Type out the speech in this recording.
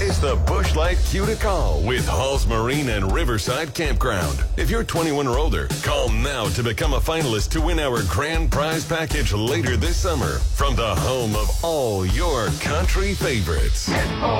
is the Busch Light Cue to Call with Halls Marine and Riverside Campground. If you're 21 or older, call now to become a finalist to win our grand prize package later this summer from the home of all your country favorites.